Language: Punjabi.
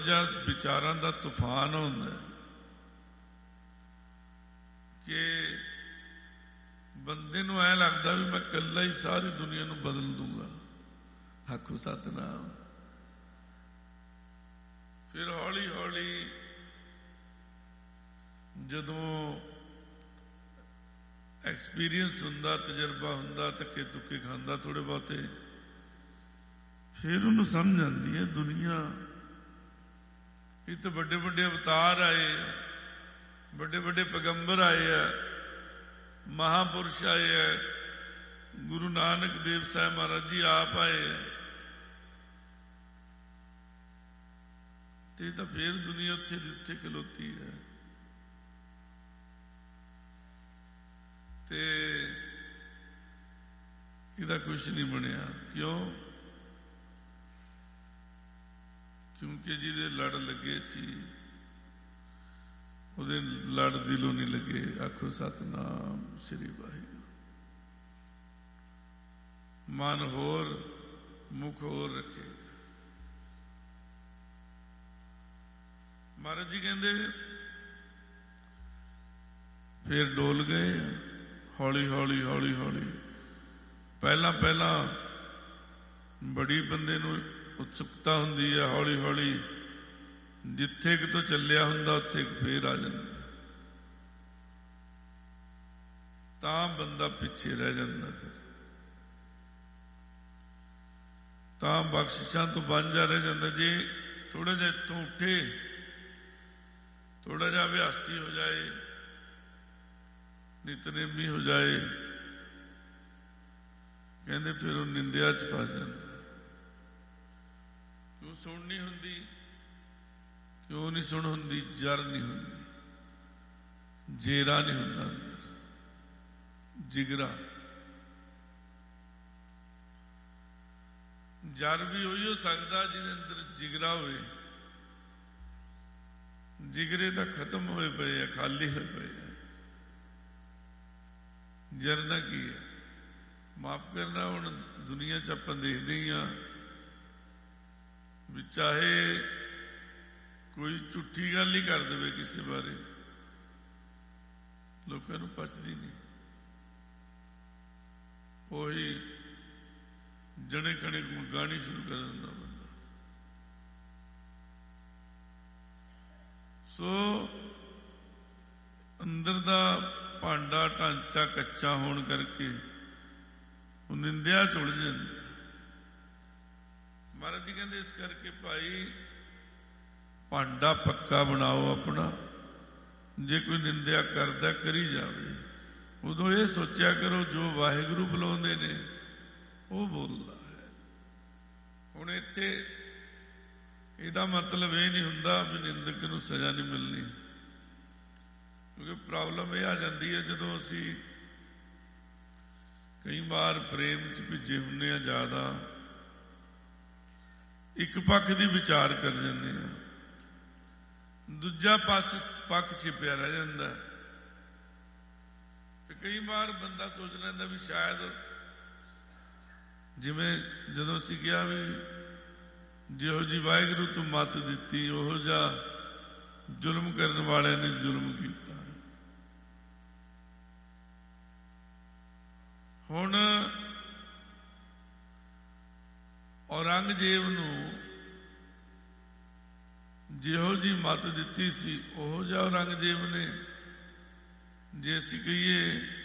ਜਿਹਾ ਵਿਚਾਰਾਂ ਦਾ ਤੂਫਾਨ ਹੁੰਦਾ ਕਿ ਬੰਦੇ ਨੂੰ ਐ ਲੱਗਦਾ ਵੀ ਮੈਂ ਇਕੱਲਾ ਹੀ ਸਾਰੀ ਦੁਨੀਆ ਨੂੰ ਬਦਲ ਦੂੰਗਾ। ਆਖੋ ਸਤਿਨਾਮ। ਫਿਰ ਹੌਲੀ ਹੌਲੀ ਜਦੋਂ ਐਕਸਪੀਰੀਅੰਸ ਹੁੰਦਾ, ਤਜਰਬਾ ਹੁੰਦਾ, ਧੱਕੇ ਧੁੱਕੇ ਖਾਂਦਾ ਥੋੜੇ ਬਹੁਤੇ, ਫਿਰ ਉਹਨੂੰ ਸਮਝ ਆਉਂਦੀ ਹੈ ਦੁਨੀਆ ਇਹ ਤਾਂ ਵੱਡੇ ਵੱਡੇ ਅਵਤਾਰ ਆਏ, ਵੱਡੇ ਵੱਡੇ ਪੈਗੰਬਰ ਆਏ ਆ, ਮਹਾਂਪੁਰਸ਼ ਆਏ ਆ, ਗੁਰੂ ਨਾਨਕ ਦੇਵ ਸਾਹਿਬ ਮਹਾਰਾਜ ਜੀ ਆਪ ਆਏ ਆ, ਤੇ ਤਾਂ ਫਿਰ ਦੁਨੀਆ ਉੱਥੇ ਦੀ ਉੱਥੇ ਖਲੋਤੀ ਹੈ। ਤੇ ਇਹਦਾ ਕੁਛ ਨਹੀਂ ਬਣਿਆ। ਕਿਉਂ? ਕਿਉਂਕਿ ਜਿਹਦੇ ਲੜ ਲੱਗੇ ਸੀ ਉਹਦੇ ਲੜ ਦਿਲੋਂ ਨਹੀਂ ਲੱਗੇ। ਆਖੋ ਸਤਿਨਾਮ ਸ੍ਰੀ ਵਾਹਿਗੁਰੂ। ਮਨ ਹੋਰ ਮੁਖ ਹੋਰ ਰੱਖੇ। ਮਹਾਰਾਜ ਜੀ ਕਹਿੰਦੇ ਫਿਰ ਡੋਲ ਗਏ ਹੌਲੀ ਹੌਲੀ ਹੌਲੀ ਹੌਲੀ। ਪਹਿਲਾਂ ਬੜੀ ਬੰਦੇ ਨੂੰ ਉਤਸੁਕਤਾ ਹੁੰਦੀ ਹੈ, ਹੌਲੀ ਹੌਲੀ ਜਿੱਥੇ ਕਿ ਤੋਂ ਚੱਲਿਆ ਹੁੰਦਾ ਉੱਥੇ ਫੇਰ ਆ ਜਾਂਦਾ, ਤਾਂ ਬੰਦਾ ਪਿੱਛੇ ਰਹਿ ਜਾਂਦਾ। ਫਿਰ ਤਾਂ ਬਖਸ਼ਿਸ਼ਾਂ ਤੋਂ ਵਾਂਝਾ ਰਹਿ ਜਾਂਦਾ। ਜੇ ਥੋੜਾ ਜਿਹਾ ਇੱਥੋਂ ਉੱਠੇ, ਥੋੜਾ ਜਿਹਾ ਅਭਿਆਸੀ ਹੋ ਜਾਏ, ਨਿਤਨੇਮੀ ਹੋ ਜਾਏ, ਕਹਿੰਦੇ ਫਿਰ ਉਹ ਨਿੰਦਿਆ ਚ ਫਸ ਜਾਂਦਾ। ਕਿਉਂ ਸੁਣ ਨਹੀਂ ਹੁੰਦੀ? ਕਿਉਂ ਨਹੀਂ ਸੁਣ ਹੁੰਦੀ? ਜਰ ਨਹੀਂ ਹੁੰਦੀ, ਜੇਰਾ ਨਹੀਂ ਹੁੰਦਾ ਅੰਦਰ, ਜਿਗਰਾ। ਜਰ ਵੀ ਉਹੀ ਹੋ ਸਕਦਾ ਜਿਹਦੇ ਅੰਦਰ ਜਿਗਰਾ ਹੋਵੇ। ਜਿਗਰੇ ਤਾਂ ਖਤਮ ਹੋਏ ਪਏ ਆ, ਖਾਲੀ ਹੋਏ ਪਏ ਆ। ਜਰਨਾ ਕੀ ਹੈ? ਮਾਫ ਕਰਨਾ, ਹੁਣ ਦੁਨੀਆ 'ਚ ਆਪਾਂ ਦੇਖਦੇ ਹੀ ਹਾਂ ਵੀ ਚਾਹੇ ਕੋਈ ਝੂਠੀ ਗੱਲ ਹੀ ਕਰ ਦੇਵੇ ਕਿਸੇ ਬਾਰੇ, ਲੋਕਾਂ ਨੂੰ ਪਚਦੀ ਨਹੀਂ। ਉਹੀ ਜਣੇ ਖਣੇ ਗਾਣੀ ਸ਼ੁਰੂ ਕਰ ਦਿੰਦਾ ਬੰਦਾ। ਸੋ ਅੰਦਰ ਦਾ ਭਾਂਡਾ ਢਾਂਚਾ ਕੱਚਾ ਹੋਣ ਕਰਕੇ ਉਹ ਨਿੰਦਿਆ ਚ ਉਲਝ ਜਾਂਦਾ। ਮਹਾਰਾਜ ਜੀ ਕਹਿੰਦੇ ਇਸ ਕਰਕੇ ਭਾਈ ਭਾਂਡਾ ਪੱਕਾ ਬਣਾਓ ਆਪਣਾ। ਜੇ ਕੋਈ ਨਿੰਦਿਆ ਕਰਦਾ ਕਰੀ ਜਾਵੇ, ਉਦੋਂ ਇਹ ਸੋਚਿਆ ਕਰੋ ਜੋ ਵਾਹਿਗੁਰੂ ਬੁਲਾਉਂਦੇ ਨੇ ਉਹ ਬੋਲਦਾ ਹੈ। ਹੁਣ ਇੱਥੇ ਇਹਦਾ ਮਤਲਬ ਇਹ ਨਹੀਂ ਹੁੰਦਾ ਵੀ ਨਿੰਦਕ ਨੂੰ ਸਜ਼ਾ ਨਹੀਂ ਮਿਲਣੀ, ਕਿਉਂਕਿ ਪ੍ਰੋਬਲਮ ਇਹ ਆ ਜਾਂਦੀ ਹੈ ਜਦੋਂ ਅਸੀਂ ਕਈ ਵਾਰ ਪ੍ਰੇਮ 'ਚ ਭਿੱਜੇ ਹੁੰਦੇ ਆ, ਜ਼ਿਆਦਾ ਇੱਕ ਪੱਖ ਦੀ ਵਿਚਾਰ ਕਰ ਜਾਂਦੇ ਆ, ਦੂਜਾ ਪੱਖ ਛਿਪਿਆ ਰਹਿ ਜਾਂਦਾ। ਤੇ ਕਈ ਵਾਰ ਬੰਦਾ ਸੋਚ ਲੈਂਦਾ ਵੀ ਸ਼ਾਇਦ, ਜਿਵੇਂ ਜਦੋਂ ਅਸੀਂ ਕਿਹਾ ਵੀ ਜਿਹੋ ਜੀ ਵਾਹਿਗੁਰੂ ਤੂੰ ਮੱਤ ਦਿੱਤੀ, ਉਹੋ ਜਿਹਾ ਜ਼ੁਲਮ ਕਰਨ ਵਾਲਿਆਂ ਨੇ ਜ਼ੁਲਮ ਕੀਤਾ। ਹੁਣ ਔਰੰਗਜ਼ੇਬ ਨੂੰ ਜਿਹੋ ਜੀ ਮੱਤ ਦਿੱਤੀ ਸੀ, ਉਹੋ ਜਿਹਾ ਔਰੰਗਜ਼ੇਬ ਨੇ, ਜੇ ਅਸੀਂ ਕਹੀਏ